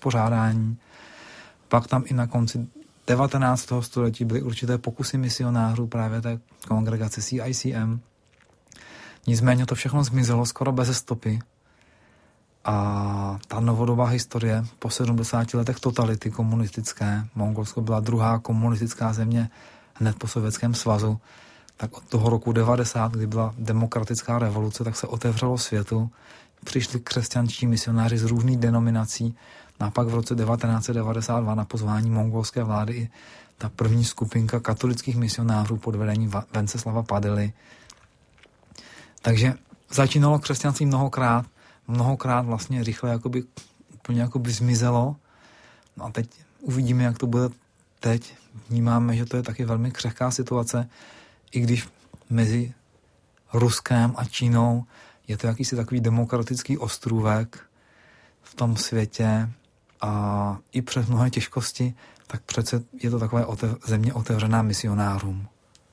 uspořádání. Pak tam i na konci 19. století byly určité pokusy misionářů právě té kongregace CICM. Nicméně to všechno zmizelo skoro bez stopy. A ta novodobá historie po 70 letech totality komunistické, Mongolsko byla druhá komunistická země hned po Sovětském svazu, tak od toho roku 90, kdy byla demokratická revoluce, tak se otevřelo světu. Přišli křesťanští misionáři z různých denominací. A pak v roce 1992 na pozvání mongolské vlády i ta první skupinka katolických misionářů pod vedením Venceslava Padely. Takže začínalo křesťanství mnohokrát vlastně rychle úplně zmizelo. No a teď uvidíme, jak to bude teď. Vnímáme, že to je taky velmi křehká situace, i když mezi Ruskem a Čínou je to jakýsi takový demokratický ostrůvek v tom světě a i přes mnohé těžkosti, tak přece je to takové země otevřená misionářům.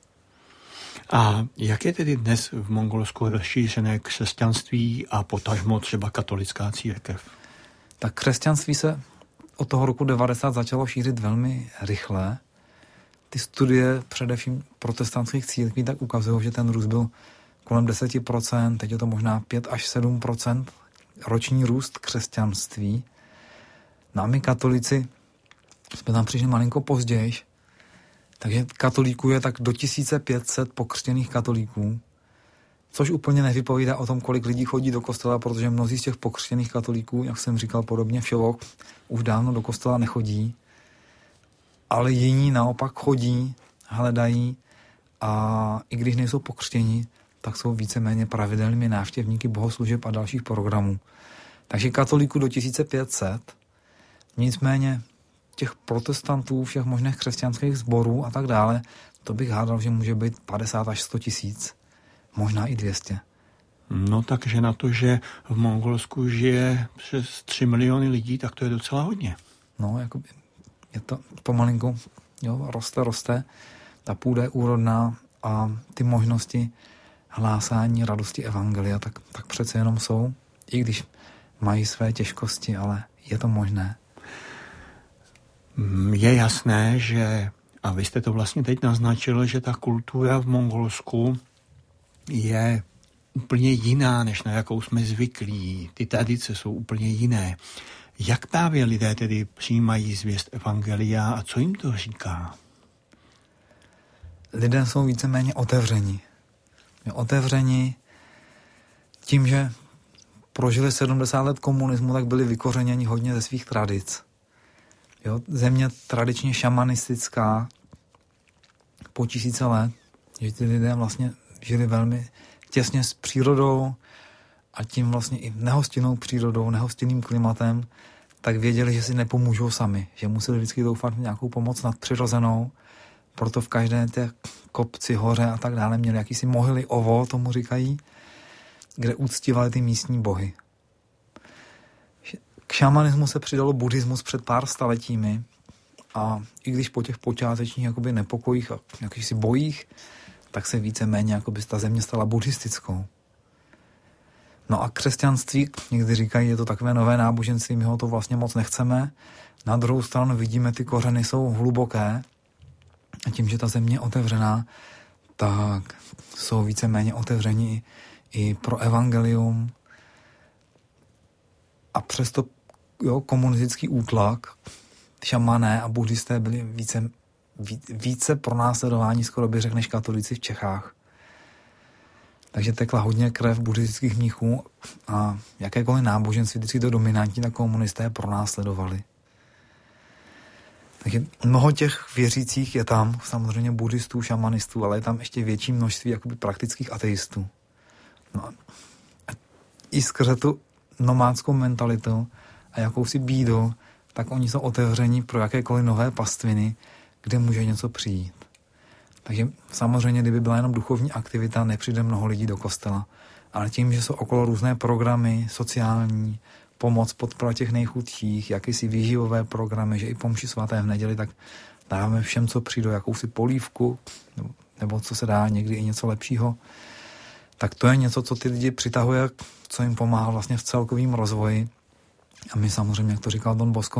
A jak je tedy dnes v Mongolsku rozšířené křesťanství a potažmo třeba katolická církev? Tak křesťanství se od toho roku 90 začalo šířit velmi rychle. Ty studie především protestantských církví tak ukazují, že ten růst byl kolem 10%, teď je to možná 5 až 7% roční růst křesťanství. No a my katolíci jsme tam přišli malinko později, takže katolíků je tak do 1500 pokřtěných katolíků, což úplně nevypovídá o tom, kolik lidí chodí do kostela, protože mnozí z těch pokřtěných katolíků, jak jsem říkal, podobně všelok, už dávno do kostela nechodí, ale jiní naopak chodí, hledají a i když nejsou pokřtění, tak jsou víceméně pravidelnými návštěvníky bohoslužeb a dalších programů. Takže katolíků do 1500, nicméně těch protestantů, všech možných křesťanských sborů a tak dále, to bych hádal, že může být 50 až 100 tisíc, možná i 200. No takže na to, že v Mongolsku žije přes 3 miliony lidí, tak to je docela hodně. No, jakoby je to pomalinku, jo, roste, ta půda je úrodná a ty možnosti hlásání radosti evangelia, tak přece jenom jsou, i když mají své těžkosti, ale je to možné. Je jasné, že, a vy jste to vlastně teď naznačil, že ta kultura v Mongolsku je úplně jiná, než na jakou jsme zvyklí. Ty tradice jsou úplně jiné. Jak právě lidé tedy přijímají zvěst evangelia a co jim to říká? Lidé jsou víceméně otevření tím, že prožili 70 let komunismu, tak byli vykořeněni hodně ze svých tradic. Jo, země tradičně šamanistická po 1000 let, že ty lidé vlastně žili velmi těsně s přírodou a tím vlastně i nehostinnou přírodou, nehostinným klimatem, tak věděli, že si nepomůžou sami, že museli vždycky doufat v nějakou pomoc nadpřirozenou, proto v každé té kopci, hoře a tak dále měli jakýsi mohyly ovo, tomu říkají, kde uctívali ty místní bohy. K šamanismu se přidalo buddhismus před pár staletími a i když po těch počátečních jakoby nepokojích a jakýchsi bojích, tak se víceméně jakoby ta země stala buddhistickou. No a křesťanství, někdy říkají, je to takové nové náboženství, my ho to vlastně moc nechceme. Na druhou stranu vidíme, ty kořeny jsou hluboké a tím, že ta země je otevřená, tak jsou víceméně otevření i pro evangelium. A přesto komunistický útlak, šamané a buddhisté byli více pronásledováni, skoro bych řekl, než katolíci v Čechách. Takže tekla hodně krev buddhistických mnichů a jakékoliv náboženství, vždycky to dominantní, tak komunisté pronásledovali. Takže mnoho těch věřících je tam, samozřejmě buddhistů, šamanistů, ale je tam ještě větší množství jakoby praktických ateistů. No a i skrze tu nomádskou mentalitu a jakousi bídu, tak oni jsou otevření pro jakékoliv nové pastviny, kde může něco přijít. Takže samozřejmě, kdyby byla jenom duchovní aktivita, nepřijde mnoho lidí do kostela. Ale tím, že jsou okolo různé programy, sociální, pomoc, podpora těch nejchudších, jakýsi výživové programy, že i po mši svaté v neděli, tak dáme všem, co přijdou, jakousi polívku, nebo co se dá, někdy i něco lepšího. Tak to je něco, co ty lidi přitahuje, co jim pomáhá vlastně v celkovém rozvoji. A my samozřejmě, jak to říkal Don Bosco,